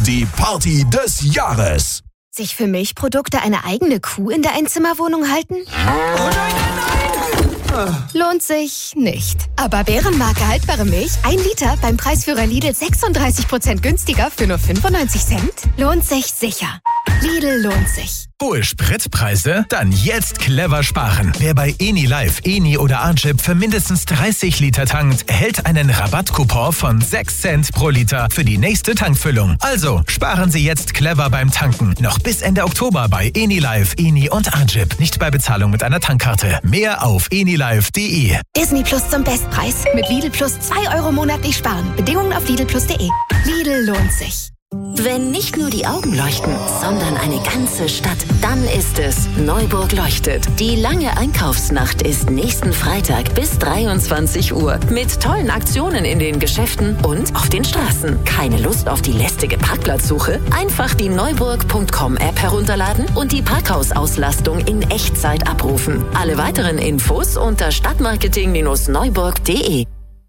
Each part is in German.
die Party des Jahres. Sich für Milchprodukte eine eigene Kuh in der Einzimmerwohnung halten? Oh nein! Lohnt sich nicht. Aber Bärenmarke haltbare Milch, 1 Liter beim Preisführer Lidl 36% günstiger für nur 95 Cent? Lohnt sich sicher. Lidl lohnt sich. Hohe Spritpreise? Dann jetzt clever sparen. Wer bei EniLife, Eni oder Anschip für mindestens 30 Liter tankt, erhält einen Rabattcoupon von 6 Cent pro Liter für die nächste Tankfüllung. Also sparen Sie jetzt clever beim Tanken. Noch bis Ende Oktober bei EniLife, Eni und Anschip. Nicht bei Bezahlung mit einer Tankkarte. Mehr auf enilife.de. Disney Plus zum Bestpreis. Mit Lidl Plus 2 € monatlich sparen. Bedingungen auf lidlplus.de. Lidl lohnt sich. Wenn nicht nur die Augen leuchten, sondern eine ganze Stadt, dann ist es Neuburg leuchtet. Die lange Einkaufsnacht ist nächsten Freitag bis 23 Uhr. Mit tollen Aktionen in den Geschäften und auf den Straßen. Keine Lust auf die lästige Parkplatzsuche? Einfach die Neuburg.com-App herunterladen und die Parkhausauslastung in Echtzeit abrufen. Alle weiteren Infos unter stadtmarketing-neuburg.de.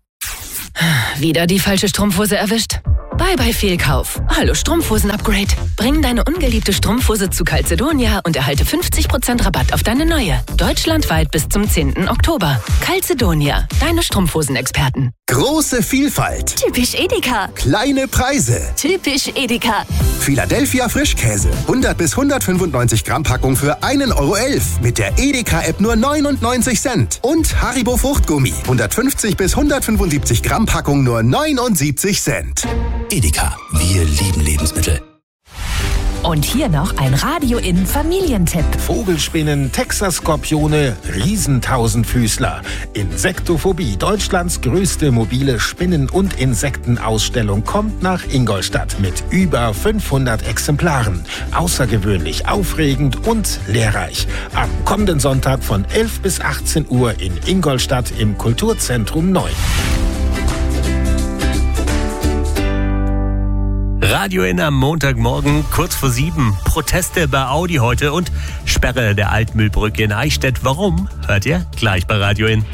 Wieder die falsche Strumpfhose erwischt? Bye Fehlkauf. Hallo Strumpfhosen-Upgrade. Bring deine ungeliebte Strumpfhose zu Calzedonia und erhalte 50% Rabatt auf deine neue. Deutschlandweit bis zum 10. Oktober. Calzedonia, deine Strumpfhosenexperten. Große Vielfalt. Typisch Edeka. Kleine Preise. Typisch Edeka. Philadelphia Frischkäse. 100 bis 195 Gramm Packung für 1,11 € mit der Edeka-App nur 99 Cent. Und Haribo Fruchtgummi. 150 bis 175 Gramm Packung nur 79 Cent. Edeka, wir lieben Lebensmittel. Und hier noch ein Radio-In-Familientipp. Vogelspinnen, Texas-Skorpione, Riesentausendfüßler. Insektophobie, Deutschlands größte mobile Spinnen- und Insektenausstellung, kommt nach Ingolstadt mit über 500 Exemplaren. Außergewöhnlich, aufregend und lehrreich. Am kommenden Sonntag von 11 bis 18 Uhr in Ingolstadt im Kulturzentrum 9. Radio In am Montagmorgen, kurz vor 7. Proteste bei Audi heute und Sperre der Altmühlbrücke in Eichstätt. Warum? Hört ihr gleich bei Radio In.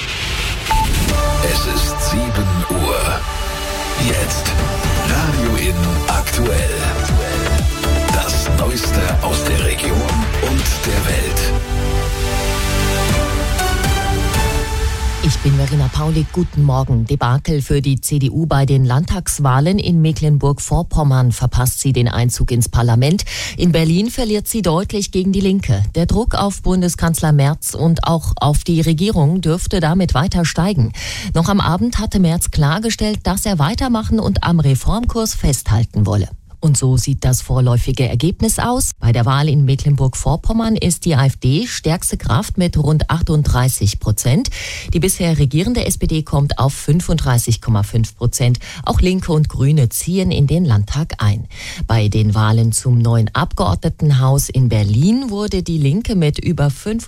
Es ist 7 Uhr. Jetzt Radio In aktuell. Das Neueste aus der Region und der Welt. Ich bin Verena Paulik, guten Morgen. Debakel für die CDU bei den Landtagswahlen. In Mecklenburg-Vorpommern verpasst sie den Einzug ins Parlament. In Berlin verliert sie deutlich gegen die Linke. Der Druck auf Bundeskanzler Merz und auch auf die Regierung dürfte damit weiter steigen. Noch am Abend hatte Merz klargestellt, dass er weitermachen und am Reformkurs festhalten wolle. Und so sieht das vorläufige Ergebnis aus. Bei der Wahl in Mecklenburg-Vorpommern ist die AfD stärkste Kraft mit rund 38%. Die bisher regierende SPD kommt auf 35,5%. Auch Linke und Grüne ziehen in den Landtag ein. Bei den Wahlen zum neuen Abgeordnetenhaus in Berlin wurde die Linke mit über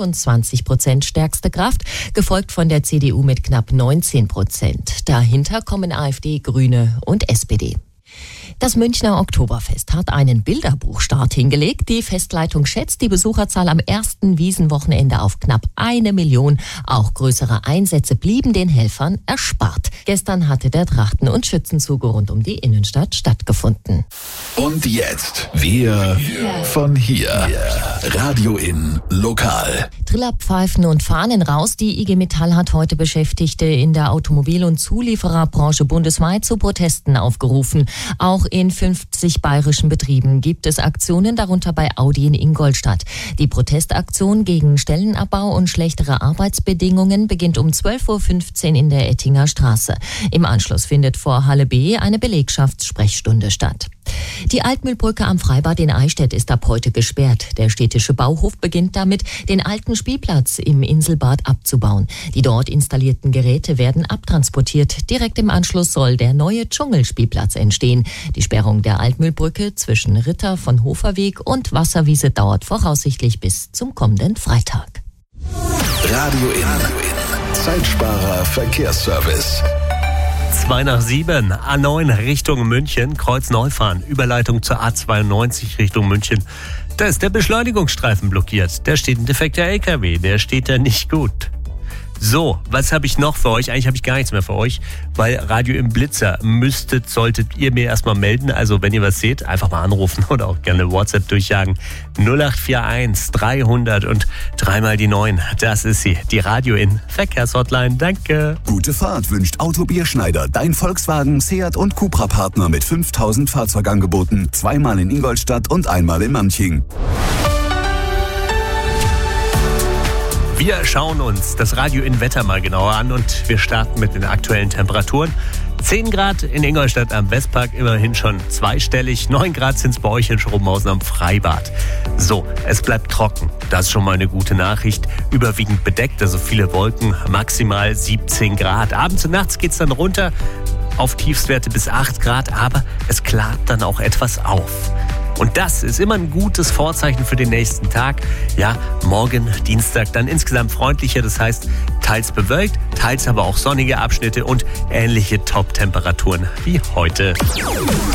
25% stärkste Kraft, gefolgt von der CDU mit knapp 19%. Dahinter kommen AfD, Grüne und SPD. Das Münchner Oktoberfest hat einen Bilderbuchstart hingelegt. Die Festleitung schätzt die Besucherzahl am ersten Wiesenwochenende auf knapp 1 Million. Auch größere Einsätze blieben den Helfern erspart. Gestern hatte der Trachten- und Schützenzug rund um die Innenstadt stattgefunden. Und jetzt wir von hier. Radio In lokal. Trillerpfeifen und Fahnen raus. Die IG Metall hat heute Beschäftigte in der Automobil- und Zuliefererbranche bundesweit zu Protesten aufgerufen. Auch in 50 bayerischen Betrieben gibt es Aktionen, darunter bei Audi in Ingolstadt. Die Protestaktion gegen Stellenabbau und schlechtere Arbeitsbedingungen beginnt um 12:15 Uhr in der Ettinger Straße. Im Anschluss findet vor Halle B eine Belegschaftssprechstunde statt. Die Altmühlbrücke am Freibad in Eichstätt ist ab heute gesperrt. Der städtische Bauhof beginnt damit, den alten Spielplatz im Inselbad abzubauen. Die dort installierten Geräte werden abtransportiert. Direkt im Anschluss soll der neue Dschungelspielplatz entstehen. Die Sperrung der Altmühlbrücke zwischen Ritter von Hoferweg und Wasserwiese dauert voraussichtlich bis zum kommenden Freitag. Radio In. Zeitsparer Verkehrsservice. 6:02, A9 Richtung München, Kreuzneufahren, Überleitung zur A92 Richtung München. Da ist der Beschleunigungsstreifen blockiert. Da steht ein defekter LKW, der steht da nicht gut. So, was habe ich noch für euch? Eigentlich habe ich gar nichts mehr für euch, weil Radio im Blitzer solltet ihr mir erstmal melden. Also wenn ihr was seht, einfach mal anrufen oder auch gerne WhatsApp durchjagen. 0841 300 und 3 die 9. Das ist sie, die Radio in Verkehrshotline. Danke. Gute Fahrt wünscht Autobier Schneider, dein Volkswagen, Seat und Cupra-Partner mit 5000 Fahrzeugangeboten. 2-mal in Ingolstadt und 1-mal in Manching. Wir schauen uns das Radio in Wetter mal genauer an und wir starten mit den aktuellen Temperaturen. 10 Grad in Ingolstadt am Westpark, immerhin schon zweistellig. 9 Grad sind es bei euch in Schrobenhausen am Freibad. So, es bleibt trocken. Das ist schon mal eine gute Nachricht. Überwiegend bedeckt, also viele Wolken, maximal 17 Grad. Abends und nachts geht es dann runter auf Tiefstwerte bis 8 Grad, aber es klart dann auch etwas auf. Und das ist immer ein gutes Vorzeichen für den nächsten Tag. Ja, morgen, Dienstag, dann insgesamt freundlicher. Das heißt, teils bewölkt, teils aber auch sonnige Abschnitte und ähnliche Top-Temperaturen wie heute.